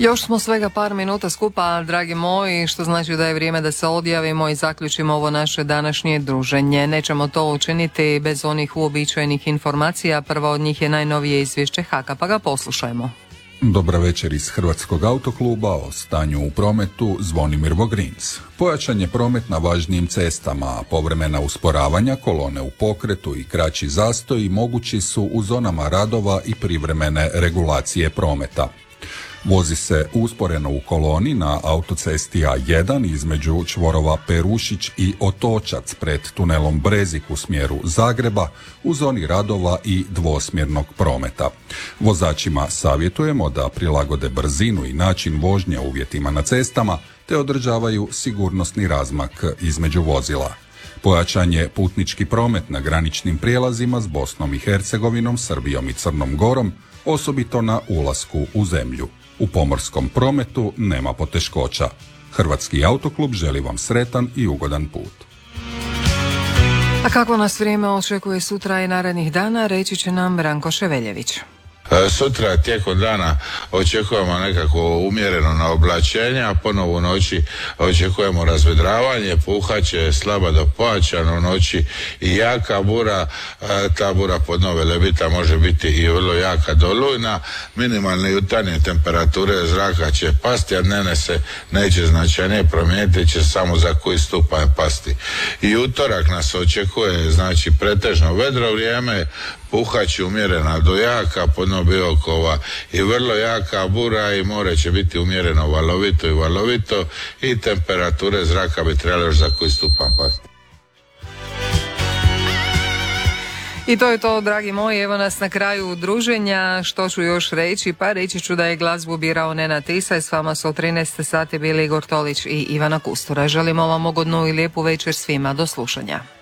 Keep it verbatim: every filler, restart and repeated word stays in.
Još smo svega par minuta skupa, dragi moji, što znači da je vrijeme da se odjavimo i zaključimo ovo naše današnje druženje. Nećemo to učiniti bez onih uobičajenih informacija. Prva od njih je najnovije izvješće Haka, pa ga poslušajmo. Dobra večer iz Hrvatskog autokluba. O stanju u prometu Zvonimir Vogrins. Pojačan je promet na važnijim cestama, a povremena usporavanja, kolone u pokretu i kraći zastoji mogući su u zonama radova i privremene regulacije prometa. Vozi se usporeno u koloni na autocesti A jedan između čvorova Perušić i Otočac pred tunelom Brezik u smjeru Zagreba u zoni radova i dvosmjernog prometa. Vozačima savjetujemo da prilagode brzinu i način vožnje uvjetima na cestama te održavaju sigurnosni razmak između vozila. Pojačan je putnički promet na graničnim prijelazima s Bosnom i Hercegovinom, Srbijom i Crnom Gorom, osobito na ulasku u zemlju. U pomorskom prometu nema poteškoća. Hrvatski autoklub želi vam sretan i ugodan put. A kako nas vrijeme očekuje sutra i narednih dana, reći će nam Branko Ševeljević. Sutra tijekom dana očekujemo nekako umjereno naoblačenje, a ponovo u noći očekujemo razvedravanje, puhaće slaba do pojačano u noći i jaka bura. Ta bura pod Nove Lebita može biti i vrlo jaka do Lujna. Minimalne jutarnje temperature zraka će pasti, a dnevne se neće značajnije promijeniti, će samo za koji stupanj pasti. I utorak nas očekuje znači pretežno vedro vrijeme, puhać umjerena do jaka, podno Biokova i vrlo jaka bura i more će biti umjereno valovito i valovito i temperature zraka bi trebalo još za koji stupanj pasti. I to je to, dragi moji, evo nas na kraju druženja. Što ću još reći? Pa reći ću da je glazbu birao Nenad Tisaj, s vama su od trinaest sati bili Igor Tolić i Ivana Kustura. Želimo vam ugodnu i lijepu večer svima, do slušanja.